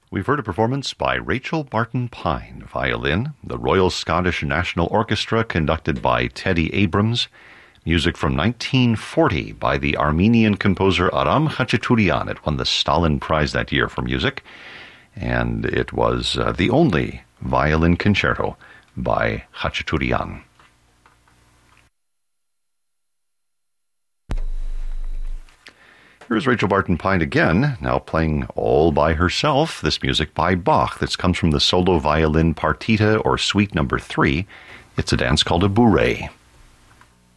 We've heard a performance by Rachel Barton Pine, violin, the Royal Scottish National Orchestra conducted by Teddy Abrams, music from 1940 by the Armenian composer Aram Khachaturian. It won the Stalin Prize that year for music, and it was the only violin concerto by Khachaturian. Here's Rachel Barton Pine again, now playing all by herself, this music by Bach. This comes from the solo violin partita, or suite number 3. It's a dance called a bourrée.